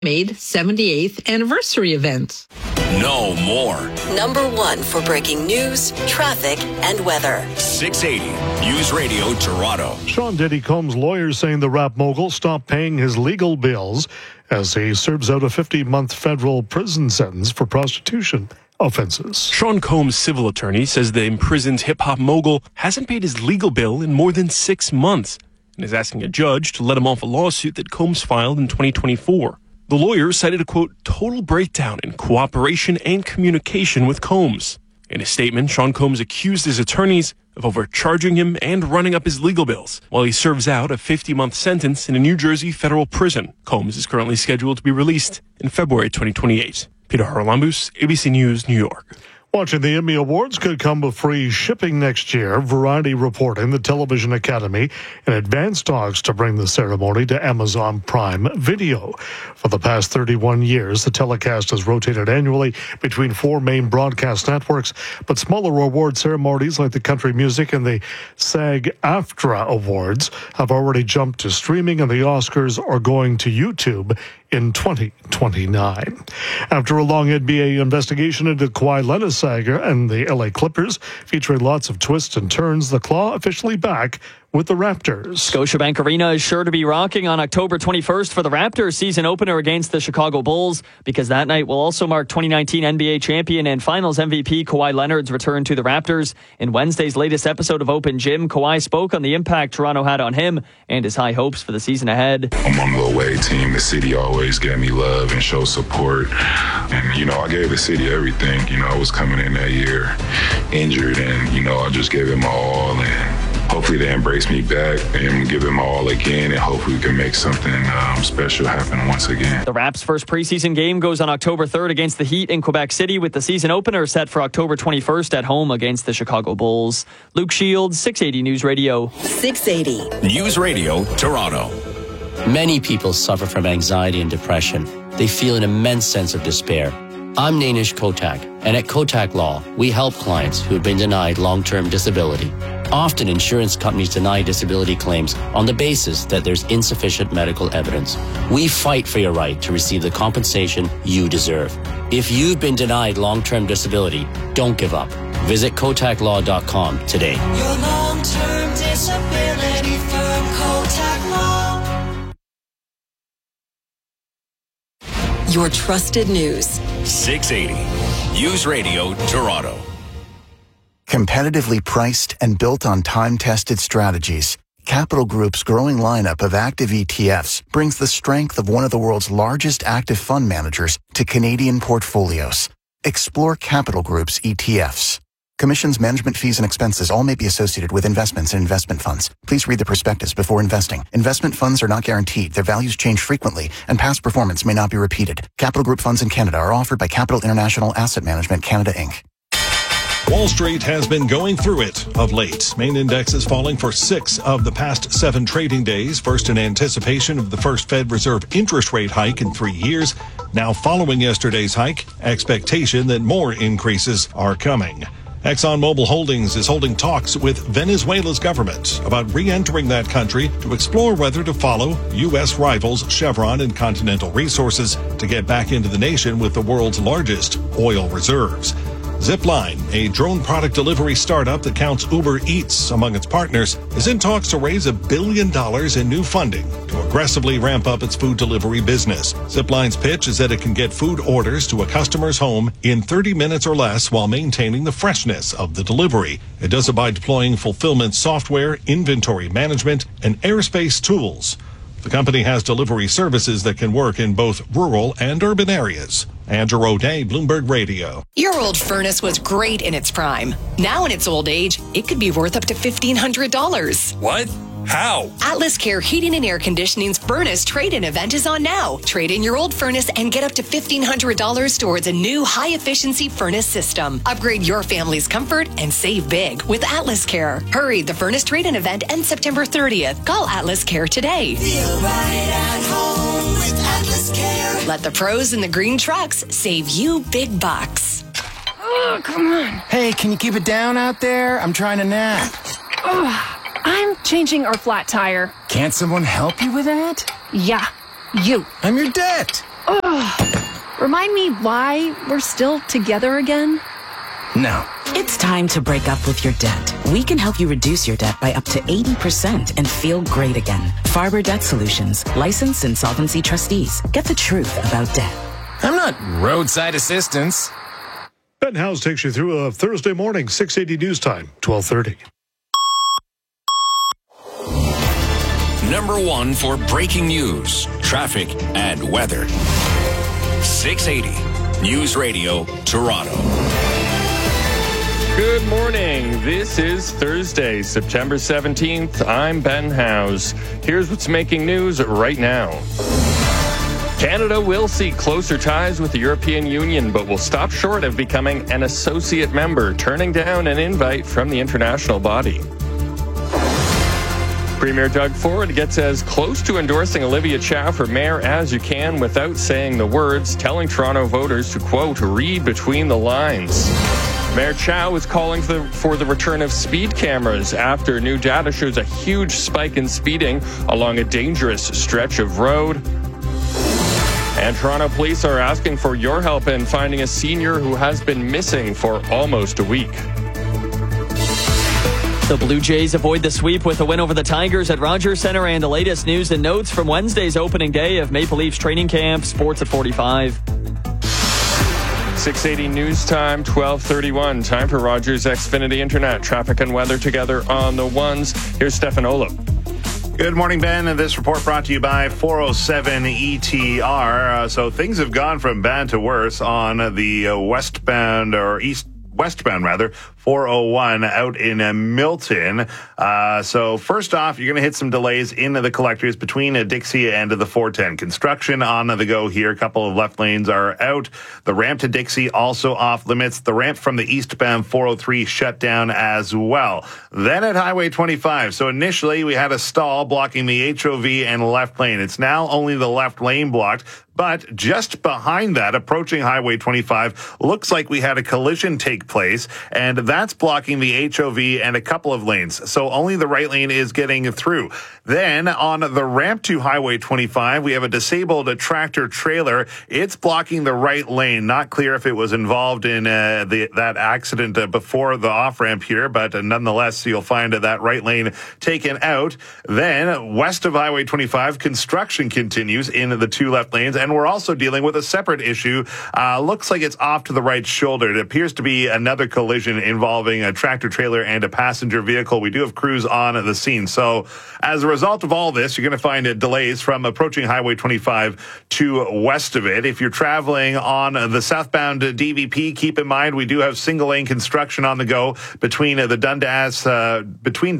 made 78th anniversary event. No more. Number one for breaking news, traffic, and weather. 680 News Radio Toronto. Sean Diddy Combs' lawyers saying the rap mogul stopped paying his legal bills as he serves out a 50-month federal prison sentence for prostitution offenses. Sean Combs' civil attorney says the imprisoned hip-hop mogul hasn't paid his legal bill in more than 6 months and is asking a judge to let him off a lawsuit that Combs filed in 2024. The lawyer cited a, quote, total breakdown in cooperation and communication with Combs. In a statement, Sean Combs accused his attorneys of overcharging him and running up his legal bills while he serves out a 50-month sentence in a New Jersey federal prison. Combs is currently scheduled to be released in February 2028. Peter Haralambous, ABC News, New York. Watching the Emmy Awards could come with free shipping next year. Variety reporting the Television Academy in advanced talks to bring the ceremony to Amazon Prime Video. For the past 31 years, the telecast has rotated annually between 4 main broadcast networks, but smaller award ceremonies like the Country Music and the SAG-AFTRA Awards have already jumped to streaming, and the Oscars are going to YouTube in 2029. After a long NBA investigation into Kawhi Leonard saga and the LA Clippers, featuring lots of twists and turns, the Claw officially back with the Raptors. Scotiabank Arena is sure to be rocking on October 21st for the Raptors season opener against the Chicago Bulls, because that night will also mark 2019 NBA champion and Finals MVP Kawhi Leonard's return to the Raptors. In Wednesday's latest episode of Open Gym, Kawhi spoke on the impact Toronto had on him and his high hopes for the season ahead. I'm on the away team. The city always gave me love and showed support. And, I gave the city everything. I was coming in that year injured, and, I just gave it my all, and hopefully they embrace me back and give them all again, and hopefully we can make something special happen once again. The Raps' first preseason game goes on October 3rd against the Heat in Quebec City, with the season opener set for October 21st at home against the Chicago Bulls. Luke Shields, 680 News Radio. 680 News Radio Toronto. Many people suffer from anxiety and depression. They feel an immense sense of despair. I'm Nainish Kotak, and at Kotak Law, we help clients who have been denied long-term disability. Often, insurance companies deny disability claims on the basis that there's insufficient medical evidence. We fight for your right to receive the compensation you deserve. If you've been denied long-term disability, don't give up. Visit KotakLaw.com today. Your long-term disability firm, Kotak Law. Your trusted news. 680 News Radio Toronto. Competitively priced and built on time-tested strategies, Capital Group's growing lineup of active ETFs brings the strength of one of the world's largest active fund managers to Canadian portfolios. Explore Capital Group's ETFs. Commissions, management fees, and expenses all may be associated with investments in investment funds. Please read the prospectus before investing. Investment funds are not guaranteed. Their values change frequently, and past performance may not be repeated. Capital Group funds in Canada are offered by Capital International Asset Management Canada, Inc. Wall Street has been going through it of late. Main indexes falling for 6 of the past 7 trading days, first in anticipation of the first Fed Reserve interest rate hike in 3 years. Now, following yesterday's hike, expectation that more increases are coming. ExxonMobil Holdings is holding talks with Venezuela's government about re-entering that country to explore whether to follow U.S. rivals Chevron and Continental Resources to get back into the nation with the world's largest oil reserves. Zipline, a drone product delivery startup that counts Uber Eats among its partners, is in talks to raise $1 billion in new funding to aggressively ramp up its food delivery business. Zipline's pitch is that it can get food orders to a customer's home in 30 minutes or less while maintaining the freshness of the delivery. It does it by deploying fulfillment software, inventory management, and airspace tools. The company has delivery services that can work in both rural and urban areas. Andrew O'Day, Bloomberg Radio. Your old furnace was great in its prime. Now in its old age, it could be worth up to $1,500. What? How? Atlas Care Heating and Air Conditioning's furnace trade-in event is on now. Trade in your old furnace and get up to $1,500 towards a new high-efficiency furnace system. Upgrade your family's comfort and save big with Atlas Care. Hurry, the furnace trade-in event ends September 30th. Call Atlas Care today. Feel right at home with Atlas Care. Let the pros in the green trucks save you big bucks. Oh, come on. Hey, can you keep it down out there? I'm trying to nap. Oh, I'm changing our flat tire. Can't someone help you with that? Yeah, you. I'm your debt. remind me why we're still together again? No. It's time to break up with your debt. We can help you reduce your debt by up to 80% and feel great again. Farber Debt Solutions, licensed insolvency trustees. Get the truth about debt. I'm not roadside assistance. Ben Howes takes you through a Thursday morning, 680 news time, 12:30. Number one for breaking news, traffic, and weather. 680 News Radio, Toronto. Good morning. This is Thursday, September 17th. I'm Ben Howes. Here's what's making news right now. Canada will seek closer ties with the European Union, but will stop short of becoming an associate member, turning down an invite from the international body. Premier Doug Ford gets as close to endorsing Olivia Chow for mayor as you can without saying the words, telling Toronto voters to, quote, read between the lines. Mayor Chow is calling for the return of speed cameras after new data shows a huge spike in speeding along a dangerous stretch of road. And Toronto police are asking for your help in finding a senior who has been missing for almost a week. The Blue Jays avoid the sweep with a win over the Tigers at Rogers Centre, and the latest news and notes from Wednesday's opening day of Maple Leafs training camp. Sports at 45. 680 news time, 12:31. Time for Rogers Xfinity Internet. Traffic and weather together on the ones. Here's Stefan Olo. Good morning, Ben. And this report brought to you by 407 ETR. So things have gone from bad to worse on the westbound 401 out in Milton. So first off, you're going to hit some delays in the collectors between Dixie and the 410. Construction on the go here. A couple of left lanes are out. The ramp to Dixie also off limits. The ramp from the eastbound 403 shut down as well. Then at Highway 25. So initially we had a stall blocking the HOV and left lane. It's now only the left lane blocked. But just behind that, approaching Highway 25, looks like we had a collision take place, and that's blocking the HOV and a couple of lanes. So only the right lane is getting through. Then on the ramp to Highway 25, we have a disabled tractor trailer. It's blocking the right lane. Not clear if it was involved in that accident before the off-ramp here, but nonetheless, you'll find that right lane taken out. Then west of Highway 25, construction continues in the two left lanes. And we're also dealing with a separate issue. Looks like it's off to the right shoulder. It appears to be another collision involving a tractor trailer and a passenger vehicle. We do have crews on the scene. So as a result of all this, you're going to find delays from approaching Highway 25 to west of it. If you're traveling on the southbound DVP, keep in mind we do have single lane construction on the go between Dundas and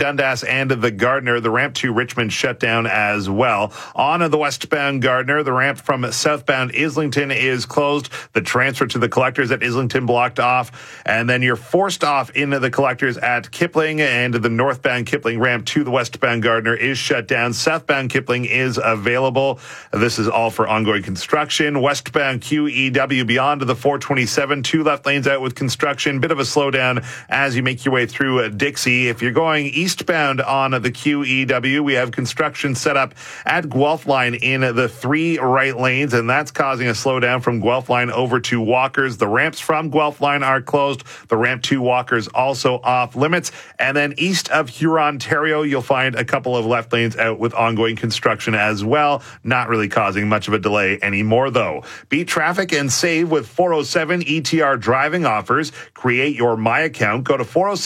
the Gardner. The ramp to Richmond shut down as well. On the westbound Gardner, the ramp from southbound Islington is closed. The transfer to the collectors at Islington blocked off. And then you're forced off into the collectors at Kipling, and the northbound Kipling ramp to the westbound Gardner is shut down. Southbound Kipling is available. This is all for ongoing construction. Westbound QEW beyond the 427, two left lanes out with construction. Bit of a slowdown as you make your way through Dixie. If you're going eastbound on the QEW, we have construction set up at Guelph Line in the three right lanes, and that's causing a slowdown from Guelph Line over to Walkers. The ramps from Guelph Line are closed. The ramp to Walkers also off limits. And then east of Hurontario, you'll find a couple of left lanes out with ongoing construction as well. Not really causing much of a delay anymore, though. Beat traffic and save with 407 ETR driving offers. Create your My Account. Go to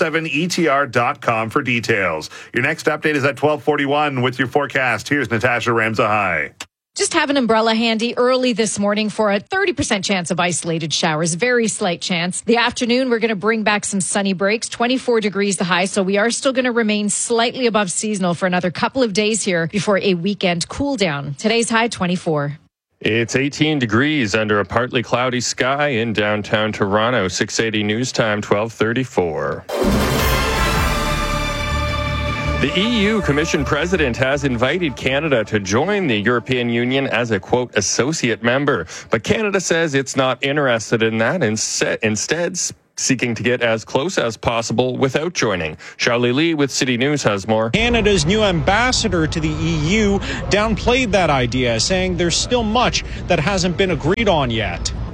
407etr.com for details. Your next update is at 12:41 with your forecast. Here's Natasha Ramzahai. Just have an umbrella handy early this morning for a 30% chance of isolated showers. Very slight chance. The afternoon, we're going to bring back some sunny breaks. 24 degrees the high, so we are still going to remain slightly above seasonal for another couple of days here before a weekend cool down. Today's high, 24. It's 18 degrees under a partly cloudy sky in downtown Toronto. 680 news time, 12:34. The EU Commission President has invited Canada to join the European Union as a, quote, associate member. But Canada says it's not interested in that, instead seeking to get as close as possible without joining. Charlie Lee with City News has more. Canada's new ambassador to the EU downplayed that idea, saying there's still much that hasn't been agreed on yet.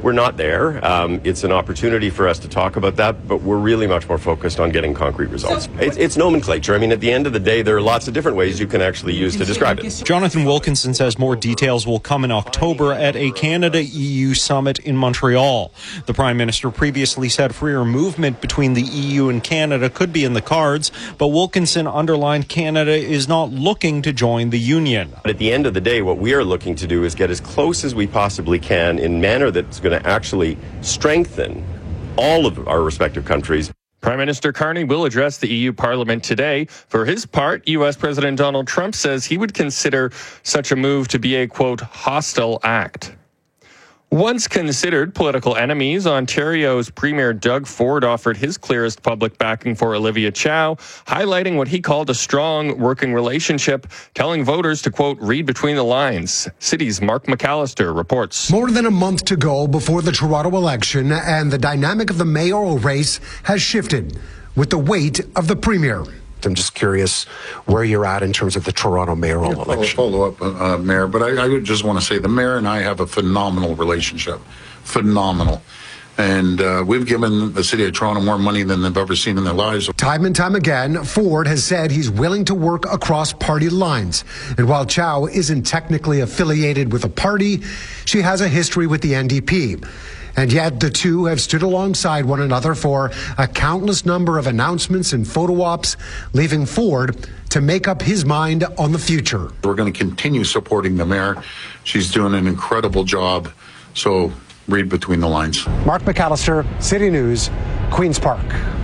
we're not there. It's an opportunity for us to talk about that, but we're really much more focused on getting concrete results. It's nomenclature. I mean, at the end of the day, there are lots of different ways you can actually use to describe it. Jonathan Wilkinson says more details will come in October at a Canada-EU summit in Montreal. The Prime Minister previously said freer movement between the EU and Canada could be in the cards, but Wilkinson underlined Canada is not looking to join the union. At the end of the day, what we are looking to do is get as close as we possibly can in a manner that's going to actually strengthen all of our respective countries. Prime Minister Carney will address the EU Parliament today. For his part, U.S. President Donald Trump says he would consider such a move to be a, quote, hostile act. Once considered political enemies, Ontario's Premier Doug Ford offered his clearest public backing for Olivia Chow, highlighting what he called a strong working relationship, telling voters to, quote, read between the lines. City's Mark McAllister reports. More than a month to go before the Toronto election, and the dynamic of the mayoral race has shifted with the weight of the Premier. I'm just curious where you're at in terms of the Toronto mayoral election. Follow up, Mayor, but I would just want to say the Mayor and I have a phenomenal relationship. Phenomenal. And we've given the City of Toronto more money than they've ever seen in their lives. Time and time again, Ford has said he's willing to work across party lines. And while Chow isn't technically affiliated with a party, she has a history with the NDP. And yet the two have stood alongside one another for a countless number of announcements and photo ops, leaving Ford to make up his mind on the future. We're going to continue supporting the Mayor. She's doing an incredible job. So read between the lines. Mark McAllister, City News, Queen's Park.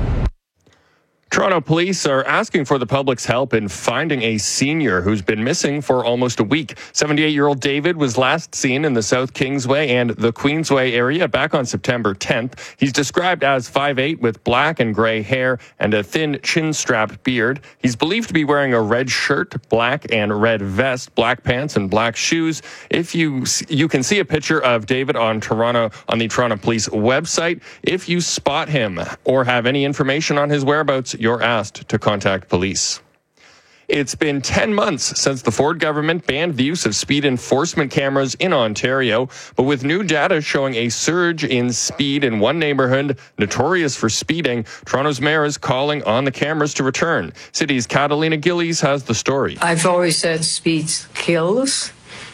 Toronto police are asking for the public's help in finding a senior who's been missing for almost a week. 78-year-old David was last seen in the South Kingsway and the Queensway area back on September 10th. He's described as 5'8" with black and gray hair and a thin chin-strap beard. He's believed to be wearing a red shirt, black and red vest, black pants, and black shoes. If you can see a picture of David on the Toronto Police website. If you spot him or have any information on his whereabouts, you're asked to contact police. It's been 10 months since the Ford government banned the use of speed enforcement cameras in Ontario, but with new data showing a surge in speed in one neighborhood notorious for speeding, Toronto's mayor is calling on the cameras to return. City's Catalina Gillies has the story. I've always said speed kills,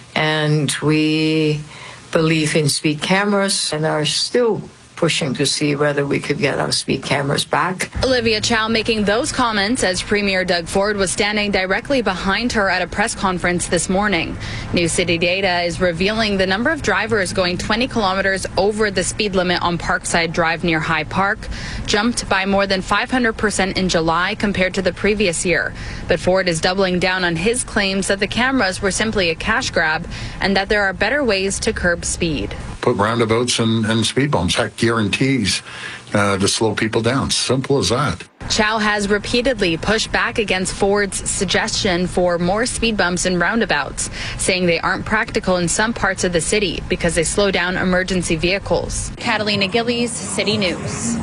and we believe in speed cameras and are still pushing to see whether we could get our speed cameras back. Olivia Chow making those comments as Premier Doug Ford was standing directly behind her at a press conference this morning. New city data is revealing the number of drivers going 20 kilometers over the speed limit on Parkside Drive near High Park jumped by more than 500% in July compared to the previous year. But Ford is doubling down on his claims that the cameras were simply a cash grab and that there are better ways to curb speed. Put roundabouts and speed bumps. That guarantees to slow people down. Simple as that. Chow has repeatedly pushed back against Ford's suggestion for more speed bumps and roundabouts, saying they aren't practical in some parts of the city because they slow down emergency vehicles. Catalina Gillies, City News.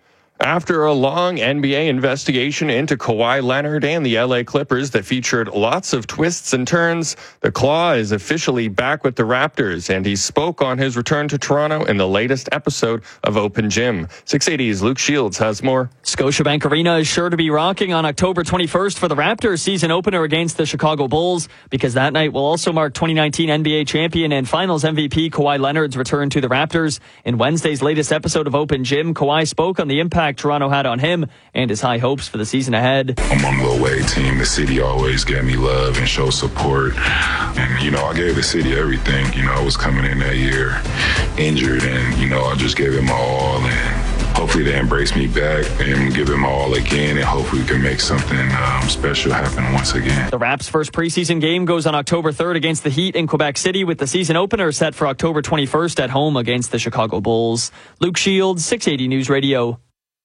After a long NBA investigation into Kawhi Leonard and the LA Clippers that featured lots of twists and turns, the Claw is officially back with the Raptors, and he spoke on his return to Toronto in the latest episode of Open Gym. 680's Luke Shields has more. Scotiabank Arena is sure to be rocking on October 21st for the Raptors season opener against the Chicago Bulls, because that night will also mark 2019 NBA champion and Finals MVP Kawhi Leonard's return to the Raptors. In Wednesday's latest episode of Open Gym, Kawhi spoke on the impact Toronto had on him and his high hopes for the season ahead. I'm on the away team. The city always gave me love and showed support. And, I gave the city everything. I was coming in that year injured, and, I just gave it my all. And hopefully they embrace me back and give it my all again, and hopefully we can make something special happen once again. The Raps' first preseason game goes on October 3rd against the Heat in Quebec City, with the season opener set for October 21st at home against the Chicago Bulls. Luke Shields, 680 News Radio.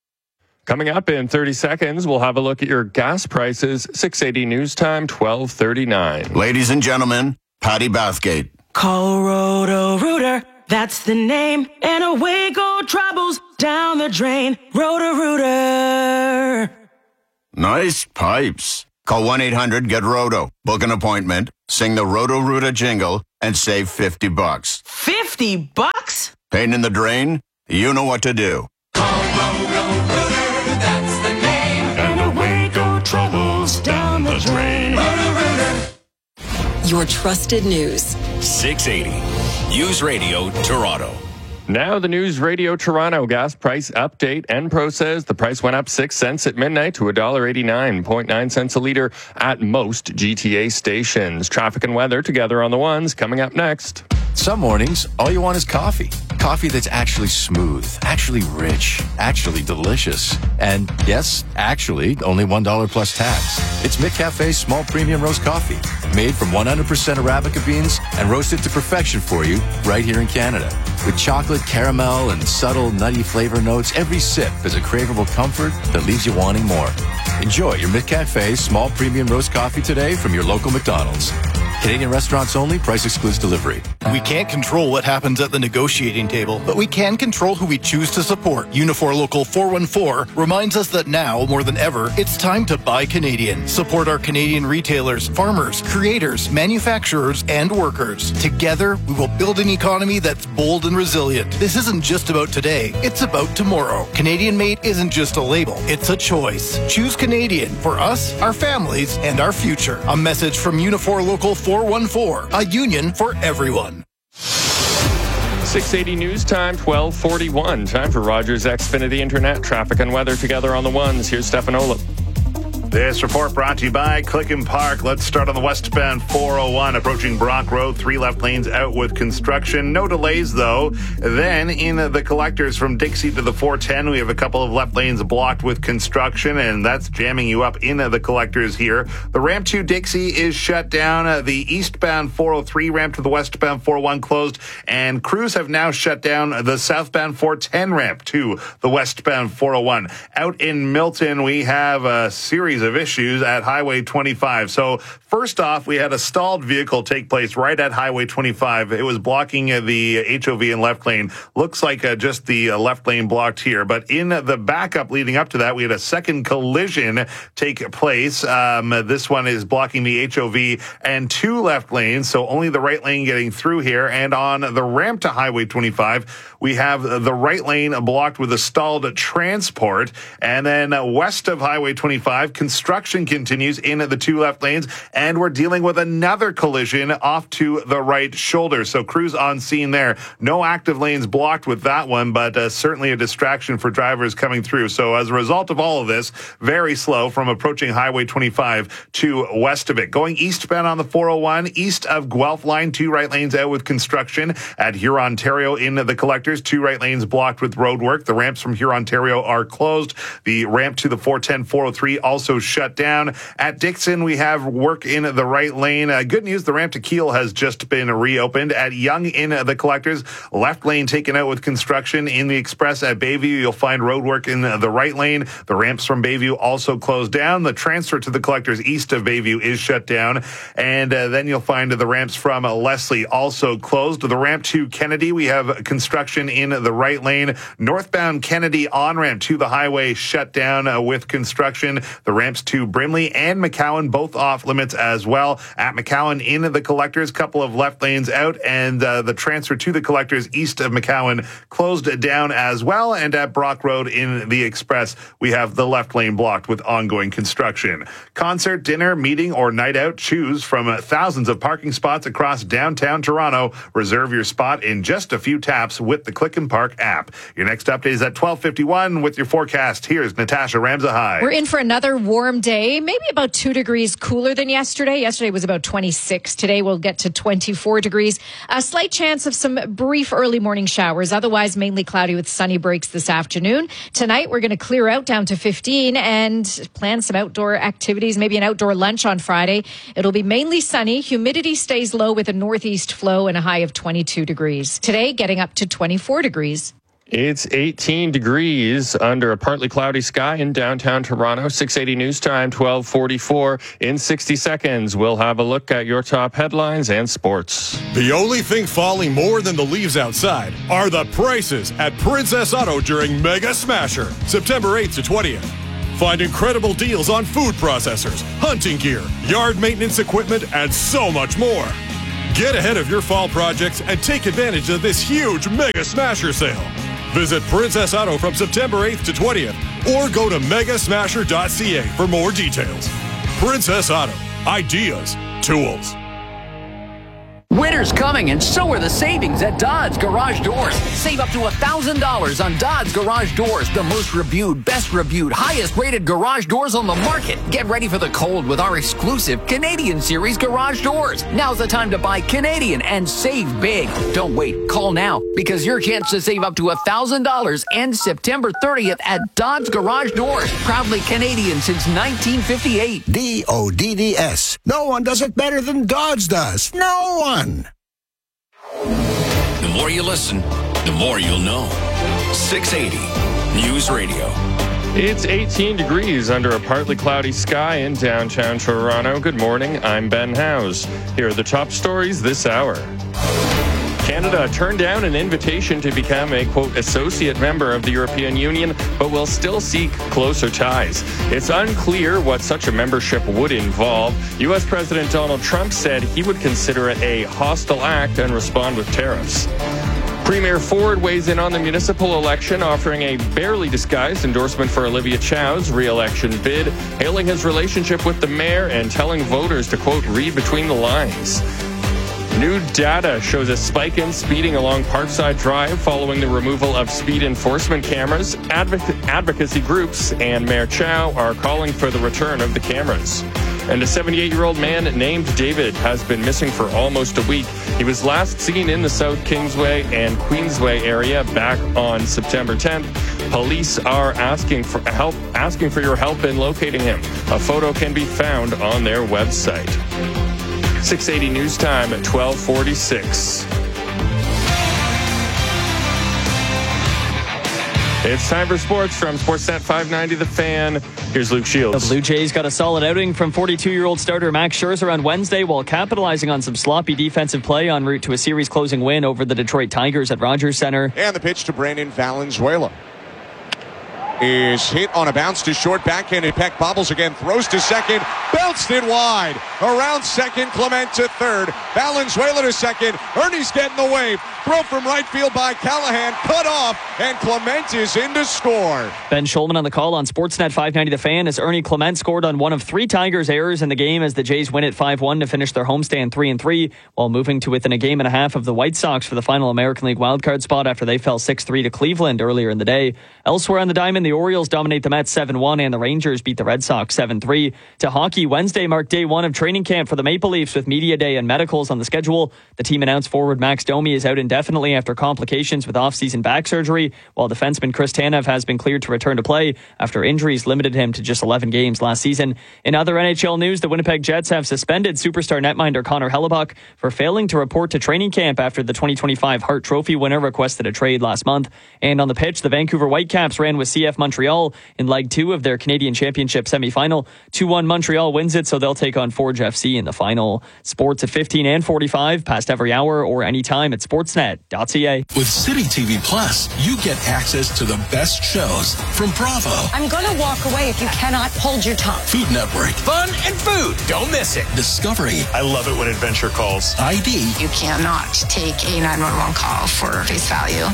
Coming up in 30 seconds, we'll have a look at your gas prices. 680 News Time, 12:39. Ladies and gentlemen, Patty Bathgate. Call Roto-Rooter, that's the name. And away go troubles down the drain. Roto-Rooter. Nice pipes. Call 1-800-GET-ROTO. Book an appointment, sing the Roto-Rooter jingle, and save $50. $50? Pain in the drain? You know what to do. That's the name. And away go troubles down the drain. Your trusted news. 680 News Radio Toronto. Now the News Radio Toronto gas price update. Enpro says the price went up 6 cents at midnight to $1.89.9 cents a liter at most GTA stations. Traffic and weather together on the ones coming up next. Some mornings, all you want is coffee. Coffee that's actually smooth, actually rich, actually delicious. And yes, actually, only $1 plus tax. It's McCafe's small premium roast coffee, made from 100% Arabica beans and roasted to perfection for you right here in Canada. With chocolate, caramel, and subtle nutty flavor notes, every sip is a craveable comfort that leaves you wanting more. Enjoy your McCafe small premium roast coffee today from your local McDonald's. Canadian restaurants only. Price excludes delivery. We can't control what happens at the negotiating table, but we can control who we choose to support. Unifor Local 414 reminds us that now, more than ever, it's time to buy Canadian. Support our Canadian retailers, farmers, creators, manufacturers, and workers. Together, we will build an economy that's bold and resilient. This isn't just about today, it's about tomorrow. Canadian made isn't just a label, it's a choice. Choose Canadian for us, our families, and our future. A message from Unifor Local 414, a union for everyone. 680 News Time, 12:41. Time for Rogers Xfinity Internet. Traffic and weather together on the ones. Here's Stefan Olip. This report brought to you by Click and Park. Let's start on the westbound 401, approaching Brock Road. 3 left lanes out with construction. No delays, though. Then in the collectors from Dixie to the 410, we have a couple of left lanes blocked with construction, and that's jamming you up in the collectors here. The ramp to Dixie is shut down. The eastbound 403 ramp to the westbound 401 closed, and crews have now shut down the southbound 410 ramp to the westbound 401. Out in Milton, we have a series of issues at Highway 25. So first off, we had a stalled vehicle take place right at Highway 25. It was blocking the HOV in left lane. Looks like just the left lane blocked here. But in the backup leading up to that, we had a second collision take place. This one is blocking the HOV and 2 left lanes, so only the right lane getting through here. And on the ramp to Highway 25, we have the right lane blocked with a stalled transport. And then west of Highway 25, construction continues in the 2 left lanes, and we're dealing with another collision off to the right shoulder. So crews on scene there. No active lanes blocked with that one, but certainly a distraction for drivers coming through. So as a result of all of this, very slow from approaching Highway 25 to west of it. Going eastbound on the 401, east of Guelph line, 2 right lanes out with construction. At Hurontario in the collectors, 2 right lanes blocked with road work. The ramps from Hurontario are closed. The ramp to the 410, 403 also shut down. At Dixon, we have work in the right lane. Good news, the ramp to Kiel has just been reopened. At Young in the collectors, left lane taken out with construction. In the express at Bayview, you'll find road work in the right lane. The ramps from Bayview also closed down. The transfer to the collectors east of Bayview is shut down. And then you'll find the ramps from Leslie also closed. The ramp to Kennedy, we have construction in the right lane. Northbound Kennedy on-ramp to the highway shut down with construction. The ramps to Brimley and McCowan both off limits as well. At McCowan in the collectors, couple of left lanes out, and the transfer to the collectors east of McCowan closed down as well. And at Brock Road in the express, we have the left lane blocked with ongoing construction. Concert, dinner, meeting, or night out, choose from thousands of parking spots across downtown Toronto. Reserve your spot in just a few taps with the Click and Park app. Your next update is at 12:51 with your forecast. Here's Natasha Ramzahai. We're in for another warm day, maybe about 2 degrees cooler than yesterday. Yesterday was about 26. Today we'll get to 24 degrees. A slight chance of some brief early morning showers. Otherwise, mainly cloudy with sunny breaks this afternoon. Tonight, we're going to clear out down to 15 and plan some outdoor activities, maybe an outdoor lunch on Friday. It'll be mainly sunny. Humidity stays low with a northeast flow and a high of 22 degrees. Today, getting up to 24 degrees. It's 18 degrees under a partly cloudy sky in downtown Toronto. 680 News Time, 12:44. In 60 seconds, we'll have a look at your top headlines and sports. The only thing falling more than the leaves outside are the prices at Princess Auto during Mega Smasher, September 8th to 20th. Find incredible deals on food processors, hunting gear, yard maintenance equipment, and so much more. Get ahead of your fall projects and take advantage of this huge Mega Smasher sale. Visit Princess Auto from September 8th to 20th or go to megasmasher.ca for more details. Princess Auto. Ideas. Tools. Winter's coming, and so are the savings at Dodds Garage Doors. Save up to $1,000 on Dodds Garage Doors, the most reviewed, best reviewed, highest rated garage doors on the market. Get ready for the cold with our exclusive Canadian Series garage doors. Now's the time to buy Canadian and save big. Don't wait. Call now, because your chance to save up to $1,000 ends September 30th at Dodds Garage Doors. Proudly Canadian since 1958. DODDS. No one does it better than Dodds does. No one. The more you listen, the more you'll know. 680 News Radio. It's 18 degrees under a partly cloudy sky in downtown Toronto. Good morning, I'm Ben Howes. Here are the top stories this hour. Canada turned down an invitation to become a, quote, associate member of the European Union, but will still seek closer ties. It's unclear what such a membership would involve. U.S. President Donald Trump said he would consider it a hostile act and respond with tariffs. Premier Ford weighs in on the municipal election, offering a barely disguised endorsement for Olivia Chow's re-election bid, hailing his relationship with the mayor and telling voters to, quote, read between the lines. New data shows a spike in speeding along Parkside Drive following the removal of speed enforcement cameras. Advocacy groups and Mayor Chow are calling for the return of the cameras. And a 78-year-old man named David has been missing for almost a week. He was last seen in the South Kingsway and Queensway area back on September 10th. Police are asking for your help in locating him. A photo can be found on their website. 680 News Time at 12:46. It's time for sports from Sportsnet 590 The Fan. Here's Luke Shields. The Blue Jays got a solid outing from 42-year-old starter Max Scherzer on Wednesday while capitalizing on some sloppy defensive play en route to a series-closing win over the Detroit Tigers at Rogers Center. And the pitch to Brandon Valenzuela is hit on a bounce to short, backhanded peck, bobbles again, throws to second, bounced it wide. Around second, Clement to third, Valenzuela to second, Ernie's getting the wave. Throw from right field by Callahan, cut off, and Clement is in to score. Ben Schulman on the call on Sportsnet 590 The Fan as Ernie Clement scored on one of three Tigers' errors in the game as the Jays win at 5-1 to finish their homestand 3-3, while moving to within a game and a half of the White Sox for the final American League wildcard spot after they fell 6-3 to Cleveland earlier in the day. Elsewhere on the diamond, the Orioles dominate the Mets 7-1 and the Rangers beat the Red Sox 7-3. To hockey, Wednesday marked day one of training camp for the Maple Leafs with media day and medicals on the schedule. The team announced forward Max Domi is out indefinitely after complications with off-season back surgery, while defenseman Chris Tanev has been cleared to return to play after injuries limited him to just 11 games last season. In other NHL news, the Winnipeg Jets have suspended superstar netminder Connor Hellebuck for failing to report to training camp after the 2025 Hart Trophy winner requested a trade last month. And on the pitch, the Vancouver Whitecaps ran with CF Montreal in Leg 2 of their Canadian Championship semi-final. 2-1 Montreal wins it, so they'll take on Forge FC in the final. Sports at 15 and 45, past every hour or anytime at sportsnet.ca. With City TV Plus, you get access to the best shows from Bravo. I'm going to walk away if you cannot hold your tongue. Food Network. Fun and food. Don't miss it. Discovery. I love it when Adventure calls. ID. You cannot take a 911 call for face value.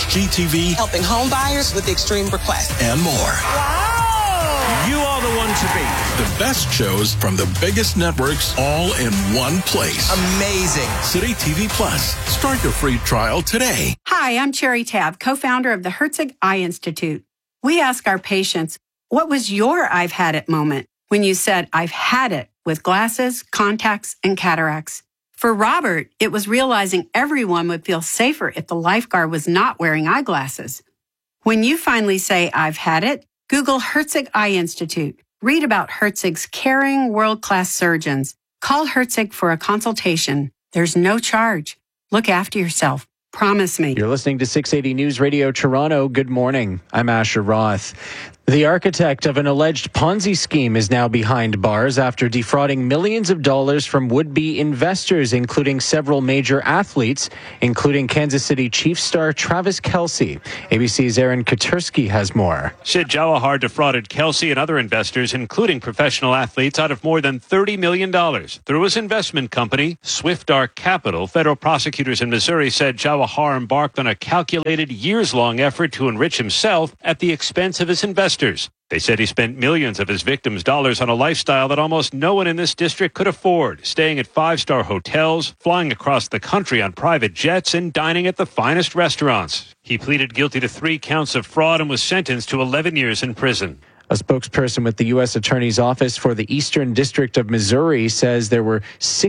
HGTV. Helping home buyers with extreme requests. And more. Wow! You are the one to beat. The best shows from the biggest networks all in one place. Amazing. City TV Plus. Start your free trial today. Hi, I'm Cherry Tabb, co-founder of the Herzig Eye Institute. We ask our patients, what was your I've had it moment when you said, I've had it with glasses, contacts, and cataracts? For Robert, it was realizing everyone would feel safer if the lifeguard was not wearing eyeglasses. When you finally say, I've had it, Google Herzig Eye Institute. Read about Herzig's caring, world-class surgeons. Call Herzig for a consultation. There's no charge. Look after yourself. Promise me. You're listening to 680 News Radio Toronto. Good morning. I'm Asher Roth. The architect of an alleged Ponzi scheme is now behind bars after defrauding millions of dollars from would-be investors, including several major athletes, including Kansas City Chiefs star Travis Kelce. ABC's Aaron Katersky has more. Sid Jawahar defrauded Kelce and other investors, including professional athletes, out of more than $30 million. Through his investment company, Swift Arc Capital, federal prosecutors in Missouri said Jawahar embarked on a calculated years-long effort to enrich himself at the expense of his investors. They said he spent millions of his victims' dollars on a lifestyle that almost no one in this district could afford, staying at five-star hotels, flying across the country on private jets, and dining at the finest restaurants. He pleaded guilty to 3 counts of fraud and was sentenced to 11 years in prison. A spokesperson with the U.S. Attorney's Office for the Eastern District of Missouri says there were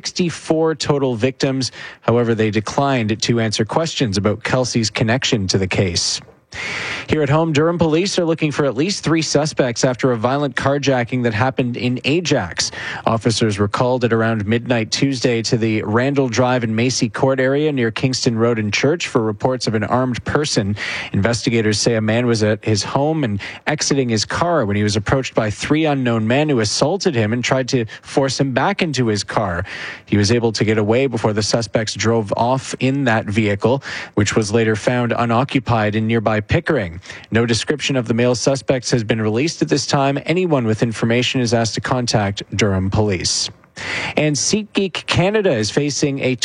64 total victims. However, they declined to answer questions about Kelce's connection to the case. Here at home, Durham police are looking for at least 3 suspects after a violent carjacking that happened in Ajax. Officers were called at around midnight Tuesday to the Randall Drive and Macy Court area near Kingston Road and Church for reports of an armed person. Investigators say a man was at his home and exiting his car when he was approached by 3 unknown men who assaulted him and tried to force him back into his car. He was able to get away before the suspects drove off in that vehicle, which was later found unoccupied in nearby Pickering. No description of the male suspects has been released at this time. Anyone with information is asked to contact Durham Police. And SeatGeek Canada is facing a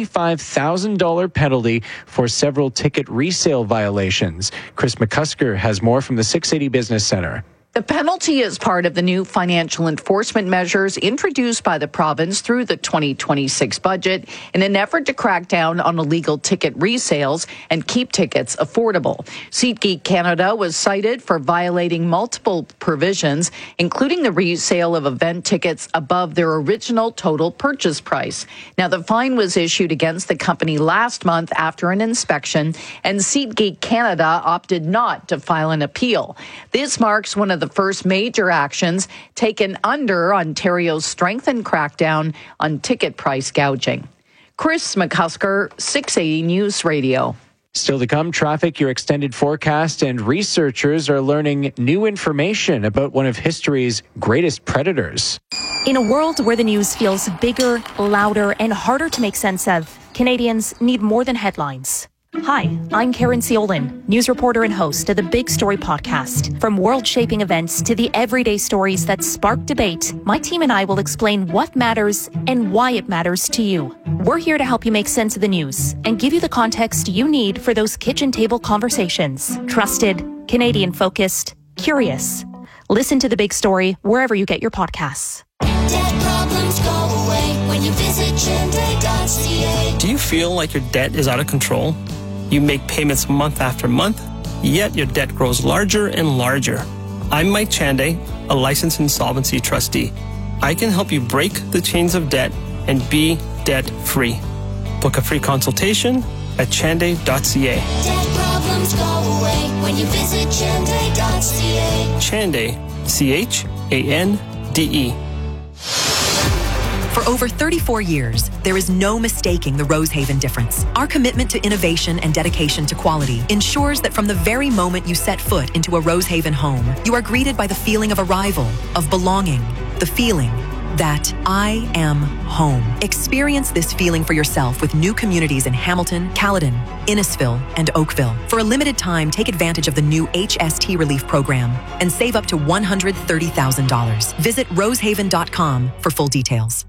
$25,000 penalty for several ticket resale violations. Chris McCusker has more from the 680 Business Center. The penalty is part of the new financial enforcement measures introduced by the province through the 2026 budget in an effort to crack down on illegal ticket resales and keep tickets affordable. SeatGeek Canada was cited for violating multiple provisions, including the resale of event tickets above their original total purchase price. Now, the fine was issued against the company last month after an inspection, and SeatGeek Canada opted not to file an appeal. This marks one of the first major actions taken under Ontario's strengthened crackdown on ticket price gouging. Chris McCusker, 680 News Radio. Still to come, traffic, your extended forecast, and researchers are learning new information about one of history's greatest predators. In a world where the news feels bigger, louder, and harder to make sense of, Canadians need more than headlines. Hi, I'm Karen Ciolin, news reporter and host of the Big Story podcast. From world-shaping events to the everyday stories that spark debate, my team and I will explain what matters and why it matters to you. We're here to help you make sense of the news and give you the context you need for those kitchen table conversations. Trusted, Canadian-focused, curious. Listen to The Big Story wherever you get your podcasts. Debt problems go away when you visit Chande.ca. Do you feel like your debt is out of control? You make payments month after month, yet your debt grows larger and larger. I'm Mike Chande, a licensed insolvency trustee. I can help you break the chains of debt and be debt-free. Book a free consultation at Chande.ca. Debt problems go away when you visit Chande.ca. Chande, C-H-A-N-D-E. For over 34 years, there is no mistaking the Rosehaven difference. Our commitment to innovation and dedication to quality ensures that from the very moment you set foot into a Rosehaven home, you are greeted by the feeling of arrival, of belonging, the feeling that I am home. Experience this feeling for yourself with new communities in Hamilton, Caledon, Innisfil, and Oakville. For a limited time, take advantage of the new HST Relief Program and save up to $130,000. Visit rosehaven.com for full details.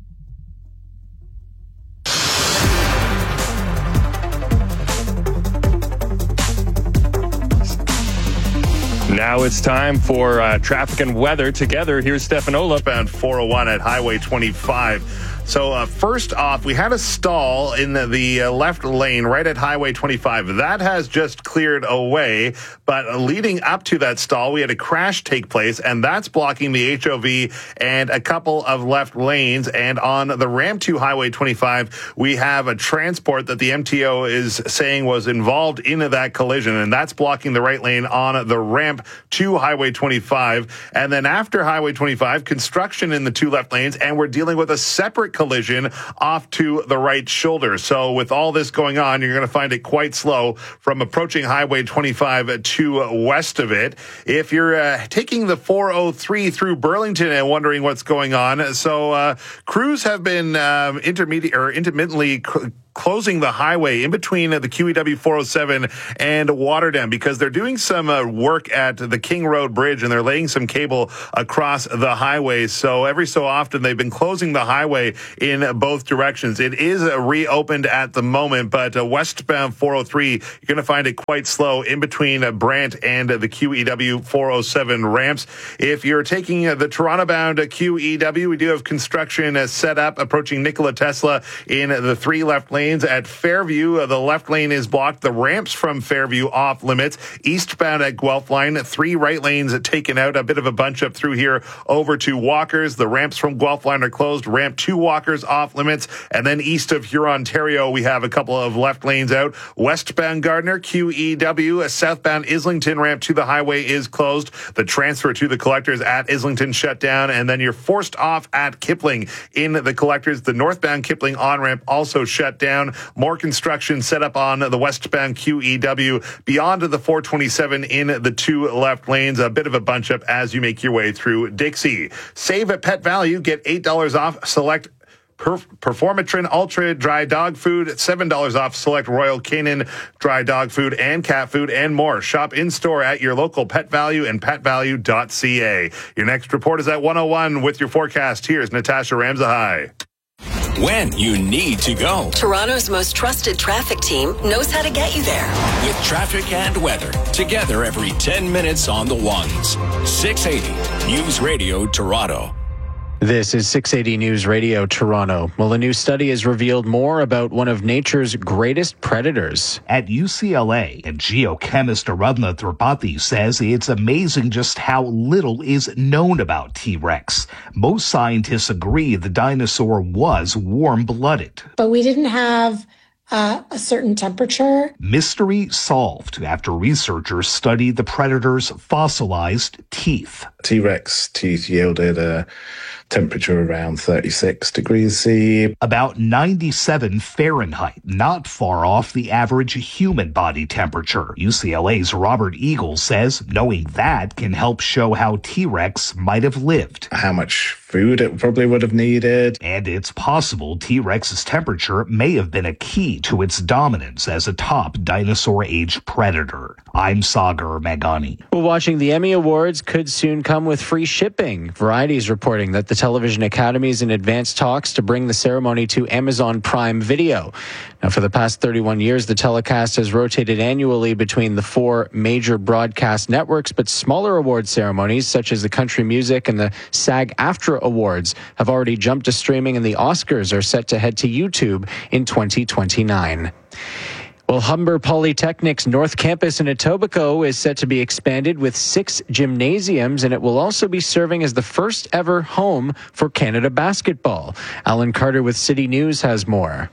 Now it's time for traffic and weather together. Here's Stefan Olaf. Bound 401 at Highway 25. So first off, we had a stall in the left lane right at Highway 25. That has just cleared away, but leading up to that stall, we had a crash take place, and that's blocking the HOV and a couple of left lanes. And on the ramp to Highway 25, we have a transport that the MTO is saying was involved in that collision, and that's blocking the right lane on the ramp to Highway 25. And then after Highway 25, construction in the 2 left lanes, and we're dealing with a separate collision off to the right shoulder. So with all this going on, you're going to find it quite slow from approaching Highway 25 to west of it. If you're taking the 403 through Burlington and wondering what's going on, so crews have been intermittently closing the highway in between the QEW 407 and Waterdam because they're doing some work at the King Road Bridge and they're laying some cable across the highway. So every so often they've been closing the highway in both directions. It is reopened at the moment, but westbound 403, you're going to find it quite slow in between Brant and the QEW 407 ramps. If you're taking the Toronto-bound QEW, we do have construction set up approaching Nikola Tesla in the 3 left lanes. At Fairview, the left lane is blocked. The ramps from Fairview off limits. Eastbound at Guelph Line, 3 right lanes taken out. A bit of a bunch up through here over to Walkers. The ramps from Guelph Line are closed. Ramp 2 Walkers off limits. And then east of Huron, Ontario, we have a couple of left lanes out. Westbound Gardner, QEW. Southbound Islington ramp to the highway is closed. The transfer to the collectors at Islington shut down. And then you're forced off at Kipling in the collectors. The northbound Kipling on-ramp also shut down. More construction set up on the westbound QEW beyond the 427 in the 2 left lanes. A bit of a bunch up as you make your way through Dixie. Save at Pet Value. Get $8 off select Performatrin Ultra dry dog food, $7 off select Royal Canin dry dog food and cat food, and more. Shop in store at your local Pet Value and petvalue.ca. Your next report is at 101 with your forecast. Here's Natasha Ramsahai. When you need to go. Toronto's most trusted traffic team knows how to get you there. With traffic and weather, together every 10 minutes on the ones. 680 News Radio Toronto. This is 680 News Radio Toronto. Well, a new study has revealed more about one of nature's greatest predators. At UCLA, and geochemist Aradhana Tripathi says it's amazing just how little is known about T-Rex. Most scientists agree the dinosaur was warm-blooded. But we didn't have a certain temperature. Mystery solved after researchers studied the predator's fossilized teeth. T-Rex teeth yielded a temperature around 36 degrees C. About 97 Fahrenheit, not far off the average human body temperature. UCLA's Robert Eagle says knowing that can help show how T-Rex might have lived. How much food it probably would have needed. And it's possible T-Rex's temperature may have been a key to its dominance as a top dinosaur-age predator. I'm Sagar Magani. Well, watching the Emmy Awards could soon come with free shipping. Variety's reporting that the Television Academy is in advanced talks to bring the ceremony to Amazon Prime Video. Now, for the past 31 years, the telecast has rotated annually between the 4 major broadcast networks, but smaller award ceremonies, such as the Country Music and the SAG-AFTRA Awards, have already jumped to streaming, and the Oscars are set to head to YouTube in 2029. Well, Humber Polytechnic's North Campus in Etobicoke is set to be expanded with 6 gymnasiums, and it will also be serving as the first ever home for Canada basketball. Alan Carter with City News has more.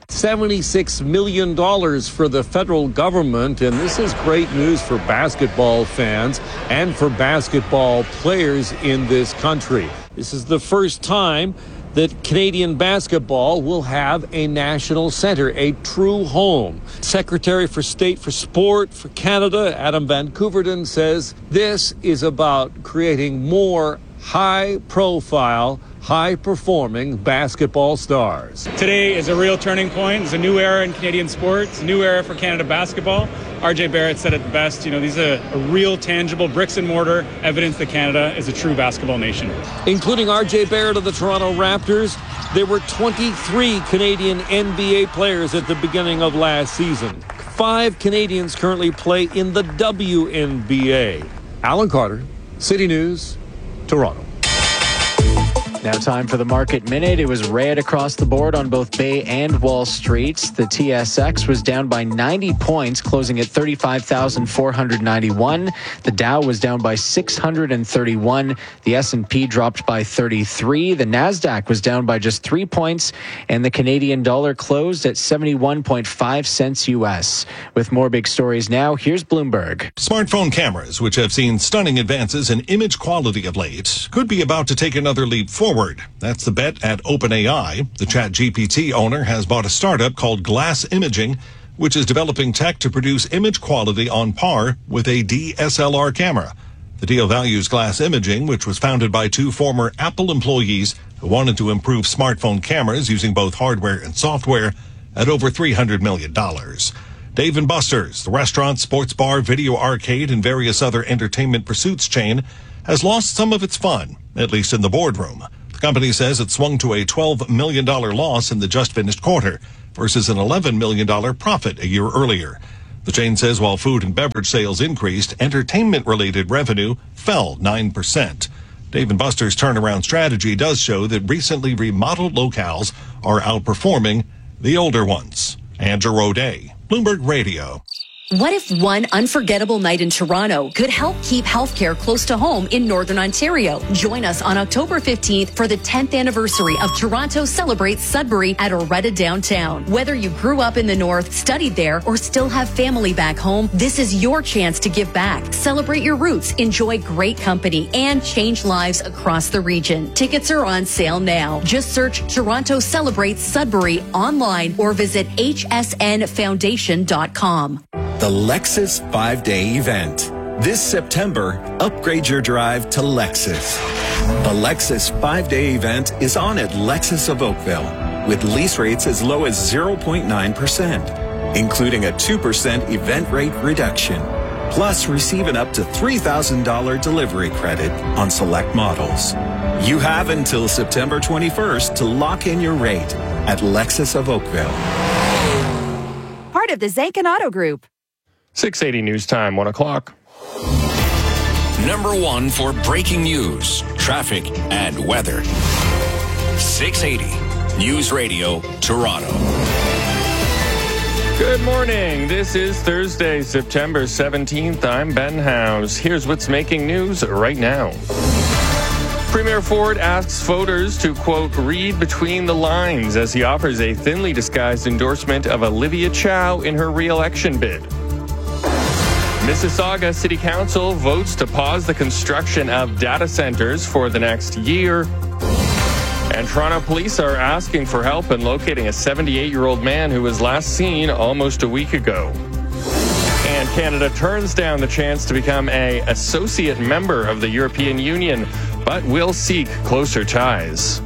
$76 million for the federal government, and this is great news for basketball fans and for basketball players in this country. This is the first time that Canadian basketball will have a national center, a true home. Secretary for State for Sport for Canada, Adam Van Couverden, says this is about creating more high-profile, high-performing basketball stars. Today is a real turning point. It's a new era in Canadian sports, a new era for Canada basketball. RJ Barrett said it the best. These are a real, tangible, bricks and mortar evidence that Canada is a true basketball nation. Including RJ Barrett of the Toronto Raptors, there were 23 Canadian NBA players at the beginning of last season. 5 Canadians currently play in the WNBA. Alan Carter, City News, Toronto. Now time for the Market Minute. It was red across the board on both Bay and Wall Street. The TSX was down by 90 points, closing at 35,491. The Dow was down by 631. The S&P dropped by 33. The Nasdaq was down by just 3 points, and the Canadian dollar closed at 71.5 cents US. With more big stories now, here's Bloomberg. Smartphone cameras, which have seen stunning advances in image quality of late, could be about to take another leap forward forward. That's the bet at OpenAI. The ChatGPT owner has bought a startup called Glass Imaging, which is developing tech to produce image quality on par with a DSLR camera. The deal values Glass Imaging, which was founded by two former Apple employees who wanted to improve smartphone cameras using both hardware and software, at over $300 million. Dave & Buster's, the restaurant, sports bar, video arcade, and various other entertainment pursuits chain, has lost some of its fun, at least in the boardroom. The company says it swung to a $12 million loss in the just finished quarter versus an $11 million profit a year earlier. The chain says while food and beverage sales increased, entertainment-related revenue fell 9%. Dave & Buster's turnaround strategy does show that recently remodeled locales are outperforming the older ones. Andrew O'Day, Bloomberg Radio. What if one unforgettable night in Toronto could help keep healthcare close to home in Northern Ontario? Join us on October 15th for the 10th anniversary of Toronto Celebrates Sudbury at Oretta Downtown. Whether you grew up in the North, studied there, or still have family back home, this is your chance to give back. Celebrate your roots, enjoy great company, and change lives across the region. Tickets are on sale now. Just search Toronto Celebrates Sudbury online or visit hsnfoundation.com. The Lexus 5-Day event. This September, upgrade your drive to Lexus. The Lexus 5-Day event is on at Lexus of Oakville with lease rates as low as 0.9%, including a 2% event rate reduction. Plus, receive an up to $3,000 delivery credit on select models. You have until September 21st to lock in your rate at Lexus of Oakville. Part of the Zankin Auto Group. 680 News Time, 1 o'clock. Number one for breaking news, traffic, and weather. 680 News Radio, Toronto. Good morning. This is Thursday, September 17th. I'm Ben House. Here's what's making news right now. Premier Ford asks voters to, quote, read between the lines as he offers a thinly disguised endorsement of Olivia Chow in her re-election bid. Mississauga City Council votes to pause the construction of data centers for the next year. And Toronto police are asking for help in locating a 78-year-old man who was last seen almost a week ago. And Canada turns down the chance to become an associate member of the European Union, but will seek closer ties.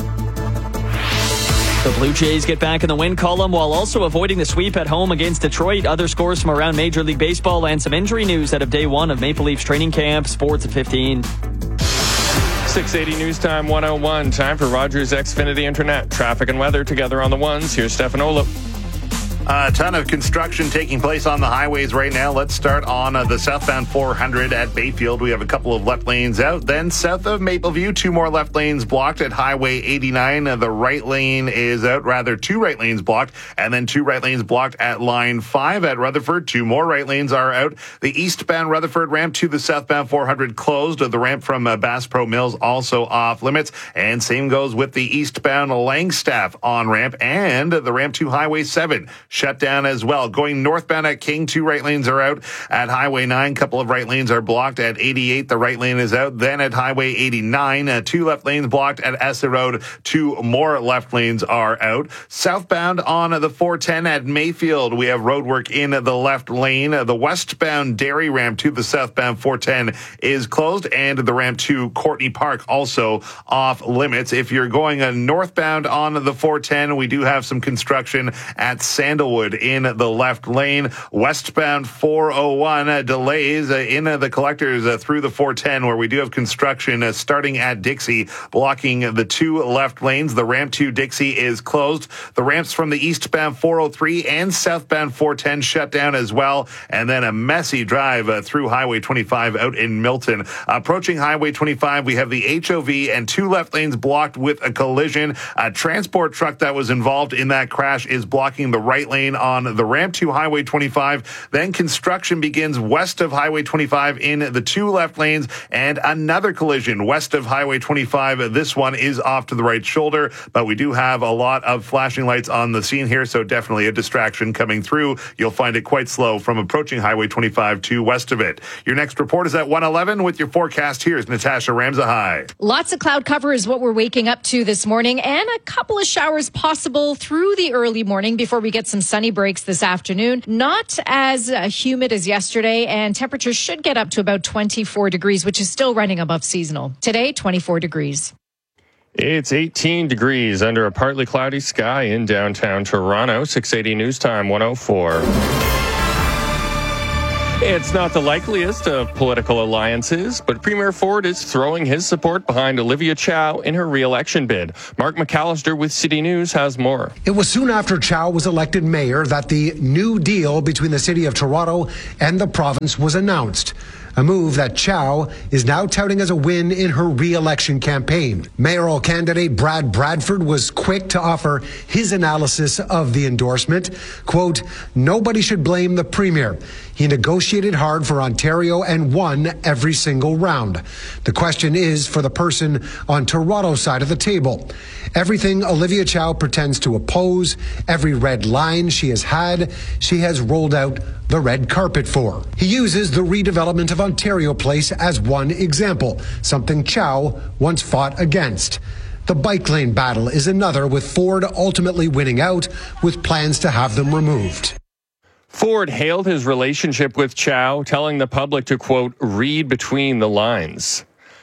The Blue Jays get back in the win column while also avoiding the sweep at home against Detroit. Other scores from around Major League Baseball and some injury news out of day one of Maple Leafs training camp. Sports at 15. 680 News Time 101. Time for Rogers Xfinity Internet. Traffic and weather together on the ones. Here's Stefan Olip. A ton of construction taking place on the highways right now. Let's start on the southbound 400 at Bayfield. We have a couple of left lanes out. Then south of Mapleview, two more left lanes blocked at Highway 89. The right lane is out, rather two right lanes blocked, and then two right lanes blocked at line 5 at Rutherford. Two more right lanes are out. The eastbound Rutherford ramp to the southbound 400 closed. The ramp from Bass Pro Mills also off limits. And same goes with the eastbound Langstaff on ramp and the ramp to Highway 7. Shut down as well. Going northbound at King, two right lanes are out. At Highway 9, couple of right lanes are blocked. At 88, the right lane is out. Then at Highway 89, two left lanes blocked. At Essa Road, two more left lanes are out. Southbound on the 410 at Mayfield, we have roadwork in the left lane. The westbound Derry ramp to the southbound 410 is closed, and the ramp to Courtney Park also off limits. If you're going northbound on the 410, we do have some construction at Sandalwood in the left lane. Westbound 401 delays in the collectors through the 410, where we do have construction starting at Dixie, blocking the two left lanes. The ramp to Dixie is closed. The ramps from the eastbound 403 and southbound 410 shut down as well. And then a messy drive through Highway 25 out in Milton. Approaching Highway 25, we have the HOV and two left lanes blocked with a collision. A transport truck that was involved in that crash is blocking the right lane lane on the ramp to Highway 25. Then construction begins west of Highway 25 in the 2 left lanes, and another collision west of Highway 25. This one is off to the right shoulder, but we do have a lot of flashing lights on the scene here, so definitely a distraction coming through. You'll find it quite slow from approaching Highway 25 to west of it. Your next report is at 1:11 with your forecast. Here's Natasha Ramzahai. Lots of cloud cover is what we're waking up to this morning, and a couple of showers possible through the early morning before we get some sunny breaks this afternoon. Not as humid as yesterday, and temperatures should get up to about 24 degrees, which is still running above seasonal. Today, 24 degrees. It's 18 degrees under a partly cloudy sky in downtown Toronto. 680 News Time 104. It's not the likeliest of political alliances, but Premier Ford is throwing his support behind Olivia Chow in her re-election bid. Mark McAllister with City News has more. It was soon after Chow was elected mayor that the new deal between the City of Toronto and the province was announced. A move that Chow is now touting as a win in her re-election campaign. Mayoral candidate Brad Bradford was quick to offer his analysis of the endorsement. Quote, "Nobody should blame the Premier. He negotiated hard for Ontario and won every single round. The question is for the person on Toronto's side of the table. Everything Olivia Chow pretends to oppose, every red line she has rolled out the red carpet for." He uses the redevelopment of Ontario Place as one example, something Chow once fought against. The bike lane battle is another, with Ford ultimately winning out with plans to have them removed. Ford hailed his relationship with Chow, telling the public to, quote, "read between the lines."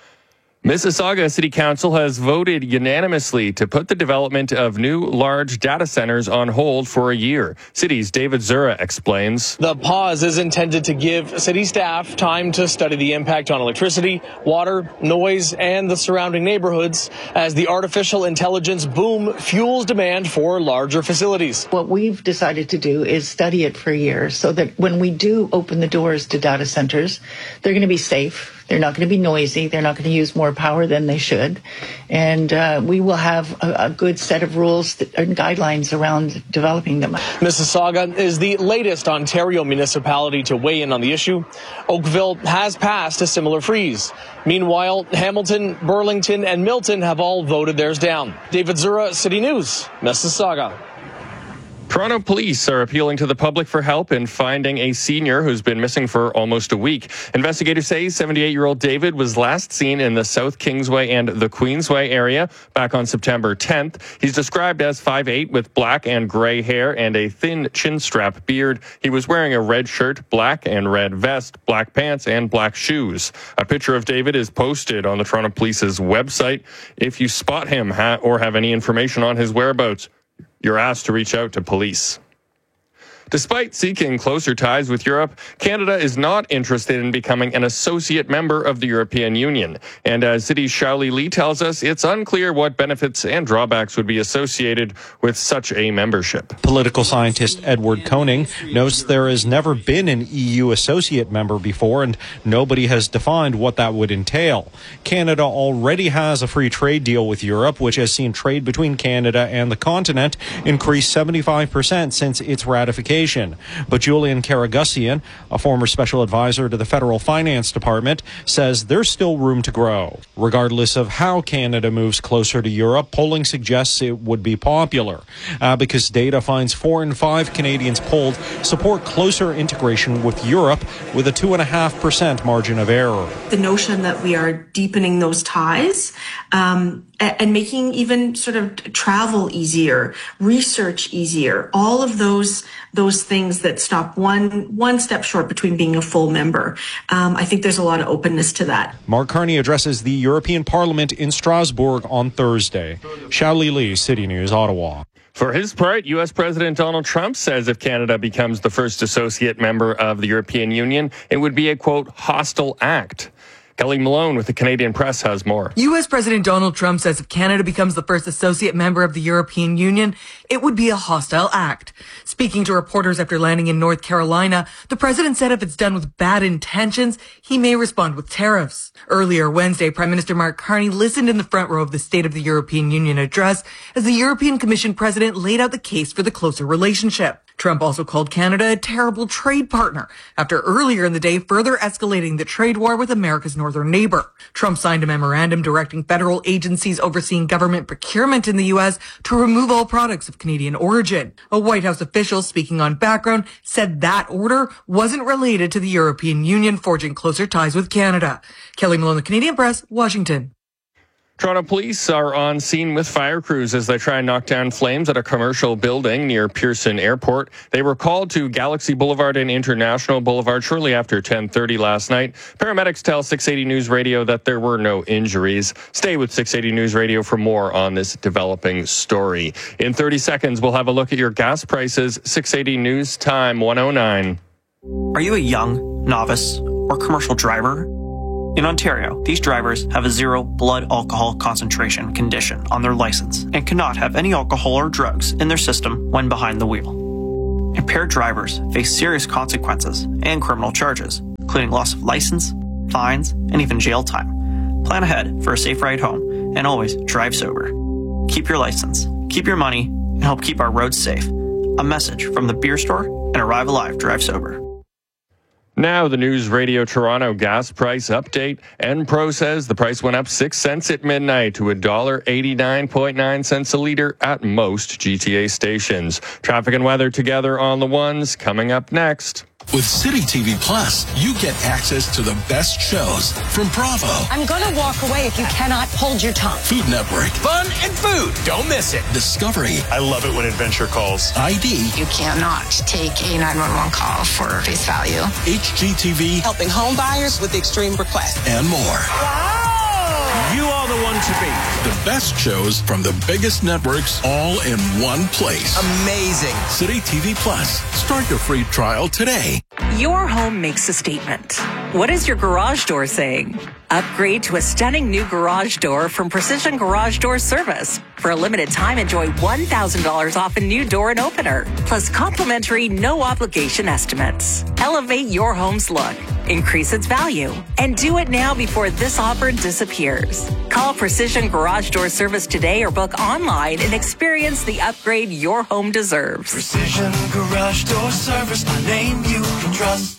Mississauga City Council has voted unanimously to put the development of new large data centers on hold for a year. City's David Zura explains. The pause is intended to give city staff time to study the impact on electricity, water, noise, and the surrounding neighborhoods as the artificial intelligence boom fuels demand for larger facilities. What we've decided to do is study it for a year so that when we do open the doors to data centers, they're going to be safe. They're not going to be noisy. They're not going to use more power than they should. And we will have a good set of rules and guidelines around developing them. Mississauga is the latest Ontario municipality to weigh in on the issue. Oakville has passed a similar freeze. Meanwhile, Hamilton, Burlington, and Milton have all voted theirs down. David Zura, City News, Mississauga. Toronto police are appealing to the public for help in finding a senior who's been missing for almost a week. Investigators say 78-year-old David was last seen in the South Kingsway and the Queensway area back on September 10th. He's described as 5'8" with black and gray hair and a thin chin strap beard. He was wearing a red shirt, black and red vest, black pants, and black shoes. A picture of David is posted on the Toronto Police's website. If you spot him or have any information on his whereabouts, you're asked to reach out to police. Despite seeking closer ties with Europe, Canada is not interested in becoming an associate member of the European Union. And as City's Xiaoli Lee tells us, it's unclear what benefits and drawbacks would be associated with such a membership. Political scientist Edward Koning notes there has never been an EU associate member before, and nobody has defined what that would entail. Canada already has a free trade deal with Europe, which has seen trade between Canada and the continent increase 75% since its ratification. But Julian Karagusian, a former special advisor to the Federal Finance Department, says there's still room to grow. Regardless of how Canada moves closer to Europe, polling suggests it would be popular. Because data finds 4 in 5 Canadians polled support closer integration with Europe with a 2.5% margin of error. The notion that we are deepening those ties and making even sort of travel easier, research easier, all of those things that stop one step short between being a full member. I think there's a lot of openness to that. Mark Carney addresses the European Parliament in Strasbourg on Thursday. Xiaoli Lee, City News, Ottawa. For his part, U.S. President Donald Trump says if Canada becomes the first associate member of the European Union, it would be a, quote, hostile act. Kelly Malone with the Canadian Press has more. U.S. President Donald Trump says if Canada becomes the first associate member of the European Union, it would be a hostile act. Speaking to reporters after landing in North Carolina, the president said if it's done with bad intentions, he may respond with tariffs. Earlier Wednesday, Prime Minister Mark Carney listened in the front row of the State of the European Union address as the European Commission president laid out the case for the closer relationship. Trump also called Canada a terrible trade partner after earlier in the day further escalating the trade war with America's northern neighbor. Trump signed a memorandum directing federal agencies overseeing government procurement in the U.S. to remove all products of Canadian origin. A White House official speaking on background said that order wasn't related to the European Union forging closer ties with Canada. Kelly Malone, the Canadian Press, Washington. Toronto police are on scene with fire crews as they try and knock down flames at a commercial building near Pearson Airport. They were called to Galaxy Boulevard and International Boulevard shortly after 10:30 last night. Paramedics tell 680 News Radio that there were no injuries. Stay with 680 News Radio for more on this developing story. In 30 seconds, we'll have a look at your gas prices. 680 News Time 109. Are you a young, novice, or commercial driver? In Ontario, these drivers have a 0 blood alcohol concentration condition on their license and cannot have any alcohol or drugs in their system when behind the wheel. Impaired drivers face serious consequences and criminal charges, including loss of license, fines, and even jail time. Plan ahead for a safe ride home and always drive sober. Keep your license, keep your money, and help keep our roads safe. A message from the Beer Store and Arrive Alive Drive Sober. Now, the News Radio Toronto gas price update. Enpro says the price went up 6 cents at midnight to $1.89.9 a litre at most GTA stations. Traffic and weather together on the ones coming up next. With City TV Plus, you get access to the best shows from Bravo. I'm going to walk away if you cannot hold your tongue. Food Network. Fun and food. Don't miss it. Discovery. I love it when Adventure calls. ID. You cannot take a 911 call for face value. HGTV. Helping home buyers with extreme requests. And more. Wow! You are the one to beat. The best shows from the biggest networks all in one place. Amazing. City TV Plus. Start your free trial today. Your home makes a statement. What is your garage door saying? Upgrade to a stunning new garage door from Precision Garage Door Service. For a limited time, enjoy $1,000 off a new door and opener, plus complimentary no-obligation estimates. Elevate your home's look, increase its value, and do it now before this offer disappears. Call Precision Garage Door Service today or book online and experience the upgrade your home deserves. Precision Garage Door Service, a name you can trust.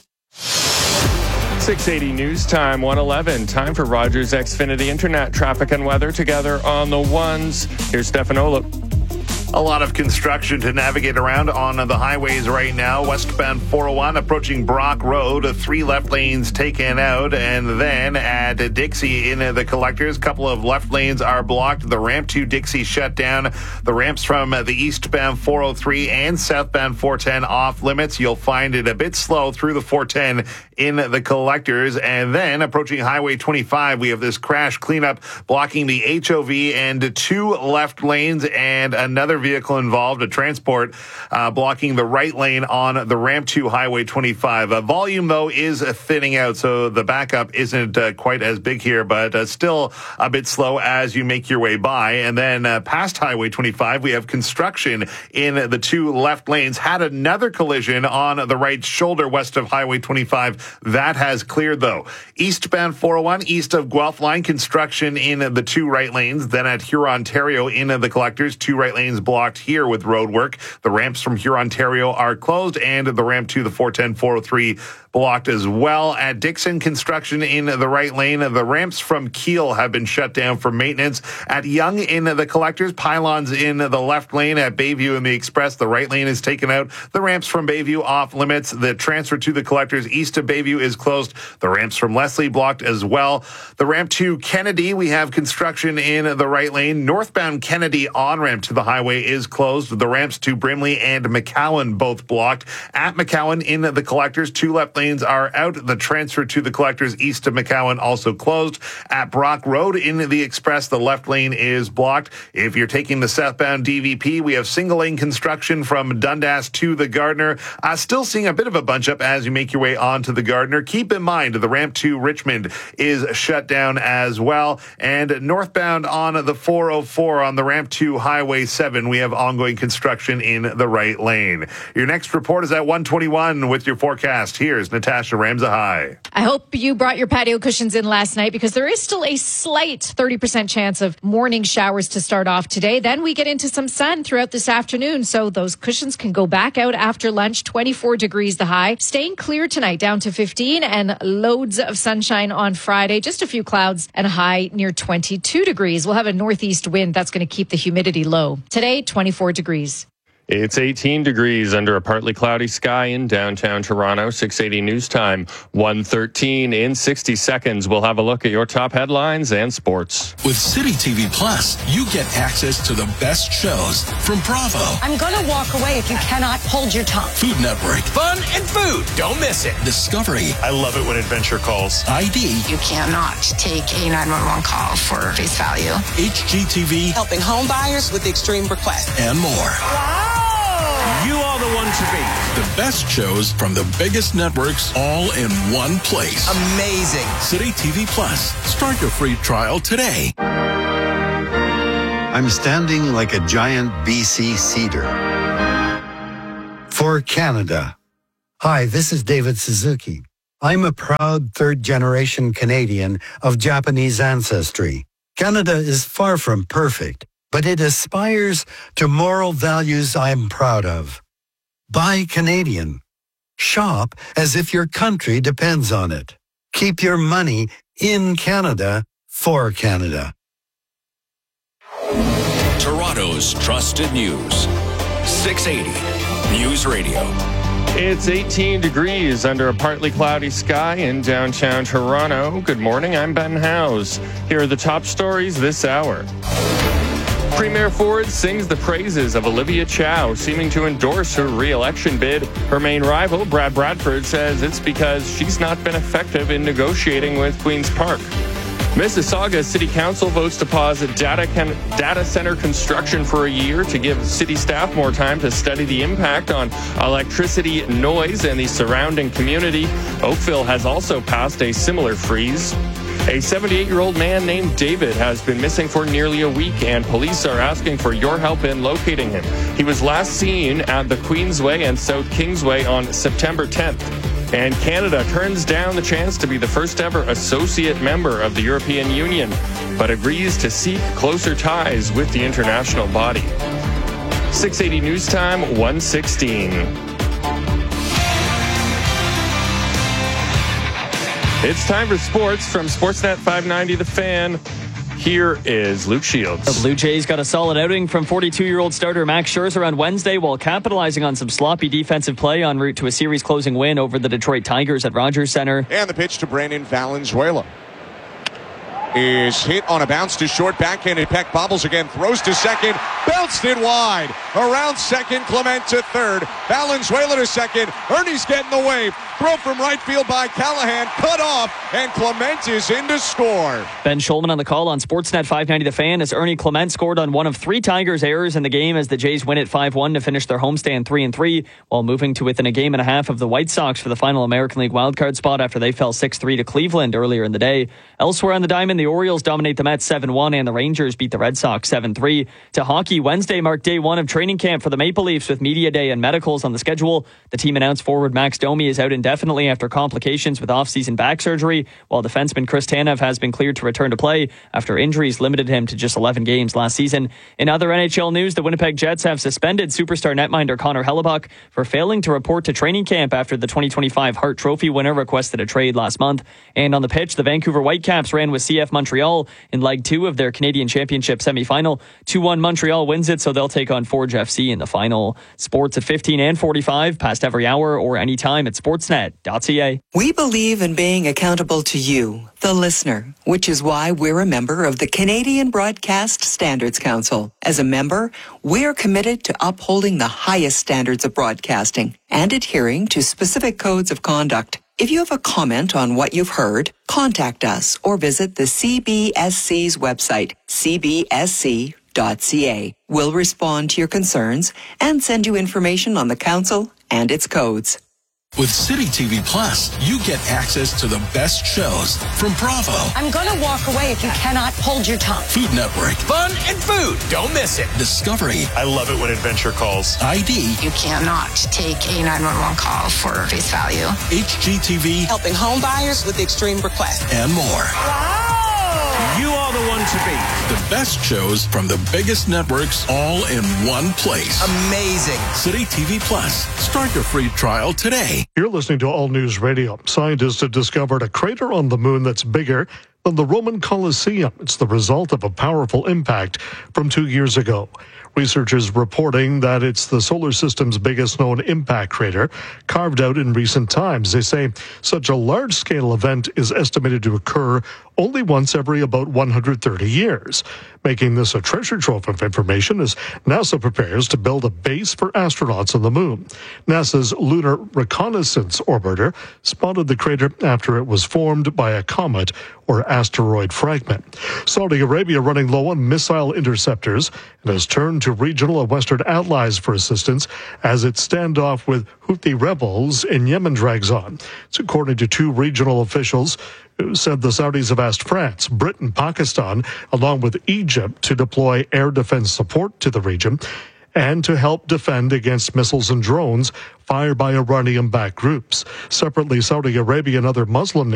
680 News Time 111. Time for Rogers Xfinity Internet traffic and weather together on the ones. Here's Stefan Olip. A lot of construction to navigate around on the highways right now. Westbound 401 approaching Brock Road, 3 left lanes taken out. And then at Dixie in the collectors, a couple of left lanes are blocked. The ramp to Dixie shut down. The ramps from the eastbound 403 and southbound 410 off limits. You'll find it a bit slow through the 410 in the collectors. And then approaching Highway 25, we have this crash cleanup blocking the HOV and 2 left lanes and another vehicle involved, a transport, blocking the right lane on the ramp to Highway 25. Volume, though, is thinning out, so the backup isn't quite as big here, but still a bit slow as you make your way by. And then past Highway 25, we have construction in the 2 left lanes. Had another collision on the right shoulder west of Highway 25. That has cleared, though. Eastbound 401, east of Guelph Line, construction in the 2 right lanes. Then at Hurontario in the collectors, 2 right lanes blocked here with road work. The ramps from Hurontario are closed, and the ramp to the 410, 403 blocked as well. At Dixon, construction in the right lane. The ramps from Kiel have been shut down for maintenance. At Yonge in the collectors, pylons in the left lane. At Bayview in the Express, the right lane is taken out. The ramps from Bayview off limits. The transfer to the collectors east of Bayview is closed. The ramps from Leslie blocked as well. The ramp to Kennedy, we have construction in the right lane. Northbound Kennedy on-ramp to the highway is closed. The ramps to Brimley and McCowan both blocked. At McCowan in the collectors, 2 left lanes are out. The transfer to the collectors east of McCowan also closed. At Brock Road in the Express, the left lane is blocked. If you're taking the southbound DVP, we have single lane construction from Dundas to the Gardner. Still seeing a bit of a bunch up as you make your way onto the Gardner. Keep in mind the ramp to Richmond is shut down as well. And northbound on the 404 on the ramp to Highway 7, we have ongoing construction in the right lane. Your next report is at 1:21 with your forecast. Here's Natasha Ramsahai. I hope you brought your patio cushions in last night because there is still a slight 30% chance of morning showers to start off today. Then we get into some sun throughout this afternoon. So those cushions can go back out after lunch. 24 degrees the high. Staying clear tonight down to 15 and loads of sunshine on Friday. Just a few clouds and a high near 22 degrees. We'll have a northeast wind that's going to keep the humidity low. Today, 24 degrees. It's 18 degrees under a partly cloudy sky in downtown Toronto. 6:80 news time, 1:13 in 60 seconds. We'll have a look at your top headlines and sports. With City TV Plus, you get access to the best shows from Bravo, I'm going to walk away if you cannot hold your tongue. Food Network, Fun and food. Don't miss it. Discovery, I love it when adventure calls. ID, You cannot take a 911 call for face value. HGTV, Helping home buyers with extreme requests. and more. You are the one to beat. The best shows from the biggest networks all in one place. Amazing. City TV Plus. Start your free trial today. I'm standing like a giant BC cedar. For Canada. Hi, this is David Suzuki. I'm a proud third-generation Canadian of Japanese ancestry. Canada is far from perfect, but it aspires to moral values I'm proud of. Buy Canadian. Shop as if your country depends on it. Keep your money in Canada for Canada. Toronto's trusted news. 680 News Radio. It's 18 degrees under a partly cloudy sky in downtown Toronto. Good morning, I'm Ben Howes. Here are the top stories this hour. Premier Ford sings the praises of Olivia Chow, seeming to endorse her re-election bid. Her main rival, Brad Bradford, says it's because she's not been effective in negotiating with Queen's Park. Mississauga City Council votes to pause data center construction for a year to give city staff more time to study the impact on electricity, noise, and the surrounding community. Oakville has also passed a similar freeze. A 78-year-old man named David has been missing for nearly a week, and police are asking for your help in locating him. He was last seen at the Queensway and South Kingsway on September 10th. And Canada turns down the chance to be the first ever associate member of the European Union, but agrees to seek closer ties with the international body. 680 News Time, 1:16. It's time for sports from Sportsnet 590 The Fan. Here is Luke Shields. The Blue Jays got a solid outing from 42-year-old starter Max Scherzer on Wednesday while capitalizing on some sloppy defensive play en route to a series-closing win over the Detroit Tigers at Rogers Center. And the pitch to Brandon Valenzuela is hit on a bounce to short, backhanded peck, bobbles again, throws to second, bounced it wide. Around second, Clement to third, Valenzuela to second, Ernie's getting the wave. Throw from right field by Callahan, cut off, and Clement is in to score. Ben Schulman on the call on Sportsnet 590 The Fan as Ernie Clement scored on one of three Tigers' errors in the game as the Jays win it 5-1 to finish their homestand 3-3, while moving to within a game and a half of the White Sox for the final American League wildcard spot after they fell 6-3 to Cleveland earlier in the day. Elsewhere on the diamond, the Orioles dominate the Mets 7-1 and the Rangers beat the Red Sox 7-3. To hockey, Wednesday marked day one of training camp for the Maple Leafs with media day and medicals on the schedule. The team announced forward Max Domi is out indefinitely after complications with off-season back surgery, while defenseman Chris Tanev has been cleared to return to play after injuries limited him to just 11 games last season. In other NHL news, the Winnipeg Jets have suspended superstar netminder Connor Hellebuck for failing to report to training camp after the 2025 Hart Trophy winner requested a trade last month. And on the pitch, the Vancouver Whitecaps ran with CF Montreal in Leg 2 of their Canadian Championship semi-final. 2-1 Montreal wins it, so they'll take on Forge FC in the final. Sports at 15 and 45, past every hour or anytime at sportsnet.ca. We believe in being accountable to you, the listener, which is why we're a member of the Canadian Broadcast Standards Council. As a member, we're committed to upholding the highest standards of broadcasting and adhering to specific codes of conduct. If you have a comment on what you've heard, contact us or visit the CBSC's website, cbsc.ca. We'll respond to your concerns and send you information on the council and its codes. With City TV Plus, you get access to the best shows from Bravo, I'm going to walk away if you cannot hold your tongue. Food Network, Fun and food. Don't miss it. Discovery, I love it when adventure calls. ID, You cannot take a 911 call for face value. HGTV, Helping home buyers with extreme requests. and more. You are the one to beat. The best shows from the biggest networks all in one place. Amazing. City TV Plus. Start your free trial today. You're listening to All News Radio. Scientists have discovered a crater on the moon that's bigger than the Roman Colosseum. It's the result of a powerful impact from 2 years ago. Researchers reporting that it's the solar system's biggest known impact crater carved out in recent times. They say such a large-scale event is estimated to occur only once every about 130 years, making this a treasure trove of information as NASA prepares to build a base for astronauts on the moon. NASA's Lunar Reconnaissance Orbiter spotted the crater after it was formed by a comet or asteroid fragment. Saudi Arabia running low on missile interceptors and has turned to regional and Western allies for assistance as its standoff with Houthi rebels in Yemen drags on. It's according to two regional officials who said the Saudis have asked France, Britain, Pakistan, along with Egypt, to deploy air defense support to the region and to help defend against missiles and drones fired by Iranian-backed groups. Separately, Saudi Arabia and other Muslim